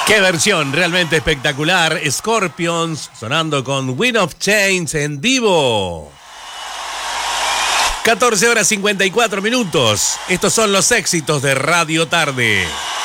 Qué versión realmente espectacular. Scorpions sonando con Wind of Change en vivo. 14 horas 54 minutos. Estos son los éxitos de Radio Tarde.